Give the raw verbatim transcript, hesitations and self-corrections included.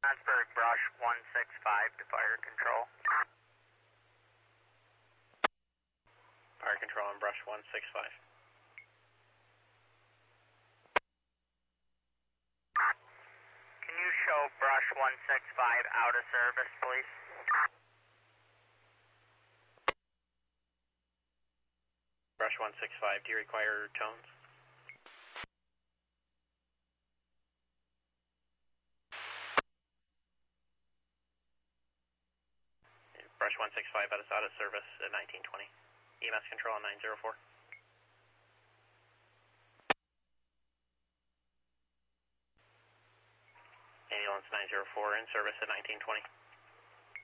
Johnsburg, brush one six five to fire control. Fire control on brush one six five. Can you show brush one six five out of service, please? Brush one six five, do you require tones? Brush one six five out of, out of service at nineteen twenty. E M S control on nine zero four. Ambulance nine zero four in service at nineteen twenty.